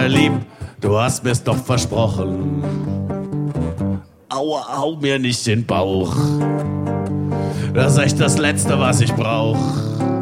lieb, du hast mir's doch versprochen. Aua, hau mir nicht den Bauch. Das ist echt das Letzte, was ich brauch.